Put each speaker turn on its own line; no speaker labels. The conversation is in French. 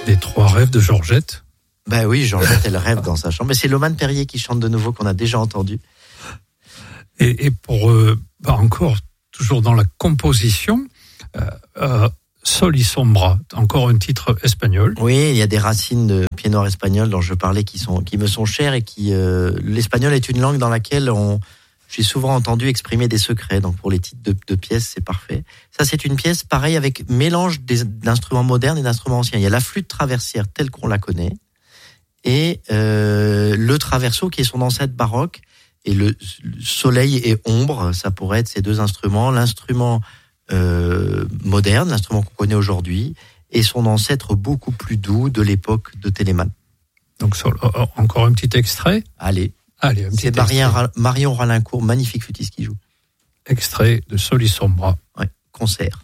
Des trois rêves de Georgette.
Ben oui, Georgette, elle rêve dans sa chambre. Mais c'est Lomane Perrier qui chante de nouveau, qu'on a déjà entendu.
Et pour, encore, toujours dans la composition, Sol y Sombra, encore un titre espagnol.
Oui, il y a des racines de pied noir espagnol dont je parlais qui me sont chères et qui, l'espagnol est une langue dans laquelle j'ai souvent entendu exprimer des secrets. Donc pour les titres de pièces, c'est parfait. Ça, c'est une pièce pareil avec mélange d'instruments modernes et d'instruments anciens. Il y a la flûte traversière telle qu'on la connaît et le traverso qui est son ancêtre baroque. Et le soleil et ombre, ça pourrait être ces deux instruments. L'instrument moderne, l'instrument qu'on connaît aujourd'hui, et son ancêtre beaucoup plus doux de l'époque de Telemann.
Donc encore un petit extrait.
Allez,
un petit
c'est Marion Ralincourt, magnifique flûtiste qui joue.
Extrait de Sol y Sombra.
Ouais, concert.